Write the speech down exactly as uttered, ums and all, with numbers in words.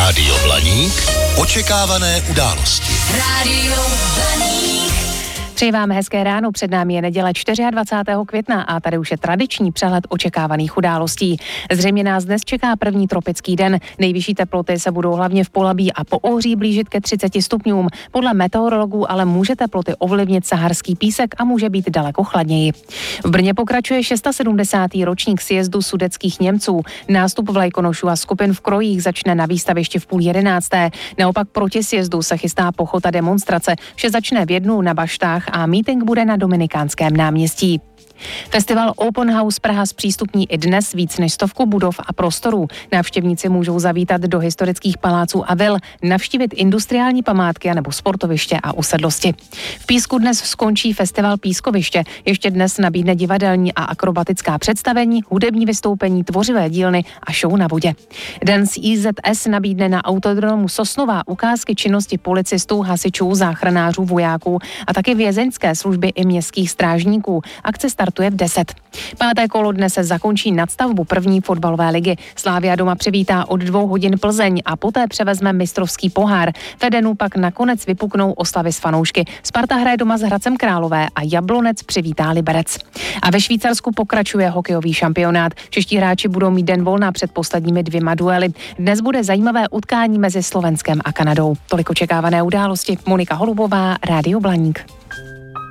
Rádio Blaník. Očekávané události. Rádio Blaník. Přeji vám hezké ráno, před námi je neděle dvacátého čtvrtého května a tady už je tradiční přehled očekávaných událostí. Zřejmě nás dnes čeká první tropický den. Nejvyšší teploty se budou hlavně v Polabí a Poohří blížit ke třiceti stupňům. Podle meteorologů ale může teploty ovlivnit saharský písek a může být daleko chladněji. V Brně pokračuje sedmdesátý šestý ročník sjezdu sudetských Němců. Nástup vlajkonošů a skupin v krojích začne na výstavišti v půl jedenácté. Naopak proti sjezdu se chystá pochod a demonstrace. Vše začne v jednu na baštách a mítink bude na Dominikánském náměstí. Festival Open House Praha zpřístupní i dnes víc než stovku budov a prostorů. Návštěvníci můžou zavítat do historických paláců a vil, navštívit industriální památky nebo sportoviště a usedlosti. V Písku dnes skončí festival Pískoviště. Ještě dnes nabídne divadelní a akrobatická představení, hudební vystoupení, tvořivé dílny a show na vodě. Den z I Z S nabídne na autodromu Sosnová ukázky činnosti policistů, hasičů, záchranářů, vojáků a taky vězeňské služby i městských strážníků. Akce startuje v deset. Páté kolo dnes se zakončí nadstavbu první fotbalové ligy. Slavia doma přivítá od dvou hodin Plzeň a poté převezme mistrovský pohár. V Edenu pak nakonec vypuknou oslavy s fanoušky. Sparta hraje doma s Hradcem Králové a Jablonec přivítá Liberec. A ve Švýcarsku pokračuje hokejový šampionát. Čeští hráči budou mít den volna před posledními dvěma duely. Dnes bude zajímavé utkání mezi Slovenskem a Kanadou. Tolik očekávané události. Monika Holubová, Rádio Blaník.